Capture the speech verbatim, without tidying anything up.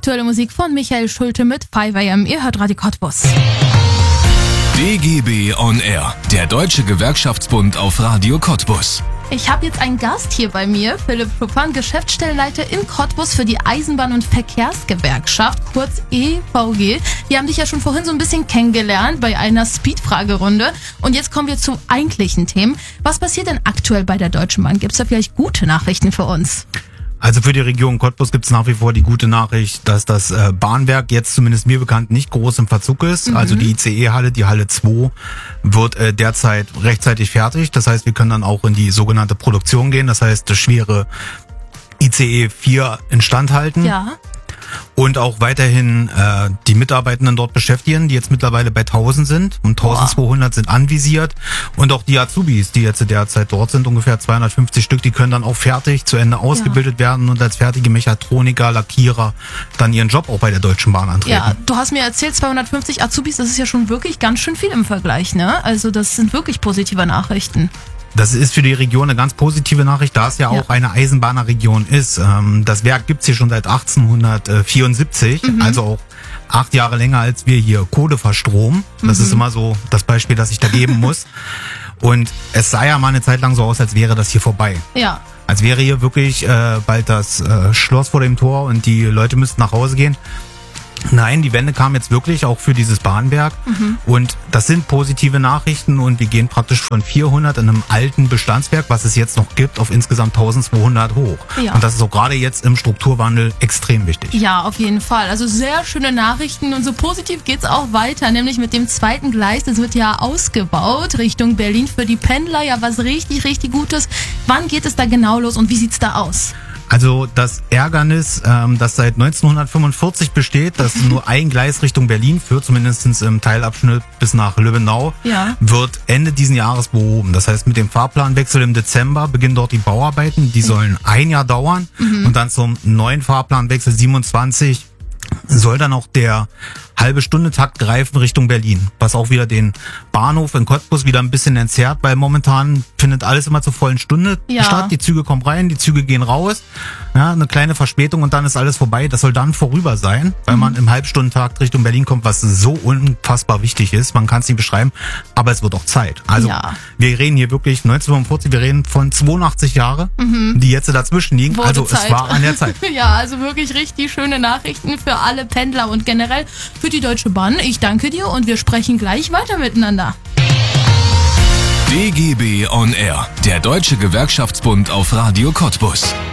aktuelle Musik von Michael Schulte mit five a m. Ihr hört Radio Cottbus. D G B on Air, der Deutsche Gewerkschaftsbund auf Radio Cottbus. Ich habe jetzt einen Gast hier bei mir, Philipp Schuppan, Geschäftsstellenleiter in Cottbus für die Eisenbahn- und Verkehrsgewerkschaft, kurz E V G. Wir haben dich ja schon vorhin so ein bisschen kennengelernt bei einer Speed-Fragerunde. Und jetzt kommen wir zu eigentlichen Themen. Was passiert denn aktuell bei der Deutschen Bahn? Gibt es da vielleicht gute Nachrichten für uns? Also für die Region Cottbus gibt es nach wie vor die gute Nachricht, dass das äh, Bahnwerk jetzt zumindest mir bekannt nicht groß im Verzug ist. Mhm. Also die I C E-Halle, die Halle zwei, wird äh, derzeit rechtzeitig fertig. Das heißt, wir können dann auch in die sogenannte Produktion gehen. Das heißt, das schwere I C E vier instand halten. Ja. Und auch weiterhin äh, die Mitarbeitenden dort beschäftigen, die jetzt mittlerweile bei tausend sind und eintausendzweihundert sind anvisiert. Und auch die Azubis, die jetzt derzeit dort sind, ungefähr zweihundertfünfzig Stück, die können dann auch fertig zu Ende ausgebildet ja. werden und als fertige Mechatroniker, Lackierer dann ihren Job auch bei der Deutschen Bahn antreten. Ja, du hast mir erzählt, zweihundertfünfzig Azubis, das ist ja schon wirklich ganz schön viel im Vergleich, ne? Also das sind wirklich positive Nachrichten. Das ist für die Region eine ganz positive Nachricht, da es ja, ja. auch eine Eisenbahnerregion ist. Das Werk gibt's hier schon seit achtzehnhundertvierundsiebzig, mhm. also auch acht Jahre länger als wir hier Kohle verstromen. Das mhm. ist immer so das Beispiel, das ich da geben muss. Und es sah ja mal eine Zeit lang so aus, als wäre das hier vorbei. Ja. Als wäre hier wirklich äh, bald das äh, Schloss vor dem Tor und die Leute müssten nach Hause gehen. Nein, die Wende kam jetzt wirklich auch für dieses Bahnwerk mhm. und das sind positive Nachrichten und wir gehen praktisch von vierhundert in einem alten Bestandswerk, was es jetzt noch gibt, auf insgesamt eintausendzweihundert hoch. Ja. Und das ist auch gerade jetzt im Strukturwandel extrem wichtig. Ja, auf jeden Fall. Also sehr schöne Nachrichten und so positiv geht's auch weiter, nämlich mit dem zweiten Gleis. Das wird ja ausgebaut Richtung Berlin für die Pendler. Ja, was richtig, richtig Gutes. Wann geht es da genau los und wie sieht's da aus? Also das Ärgernis, ähm, das seit neunzehnhundertfünfundvierzig besteht, dass nur ein Gleis Richtung Berlin führt, zumindest im Teilabschnitt bis nach Lübbenau, ja. wird Ende diesen Jahres behoben. Das heißt, mit dem Fahrplanwechsel im Dezember beginnen dort die Bauarbeiten. Die sollen ein Jahr dauern mhm. und dann zum neuen Fahrplanwechsel siebenundzwanzig soll dann auch der halbe Stunde Takt greifen Richtung Berlin, was auch wieder den Bahnhof in Cottbus wieder ein bisschen entzerrt, weil momentan findet alles immer zur vollen Stunde ja. statt. Die Züge kommen rein, die Züge gehen raus, ja, eine kleine Verspätung und dann ist alles vorbei. Das soll dann vorüber sein, weil mhm. man im Halbstundentakt Richtung Berlin kommt, was so unfassbar wichtig ist. Man kann es nicht beschreiben, aber es wird auch Zeit. Also ja. wir reden hier wirklich neunzehnhundertfünfundvierzig, wir reden von zweiundachtzig Jahre, mhm. die jetzt dazwischen liegen. Wurde also Zeit. Es war an der Zeit. Ja, also wirklich richtig schöne Nachrichten für alle Pendler und generell für die Deutsche Bahn. Ich danke dir und wir sprechen gleich weiter miteinander. D G B on Air, der Deutsche Gewerkschaftsbund auf Radio Cottbus.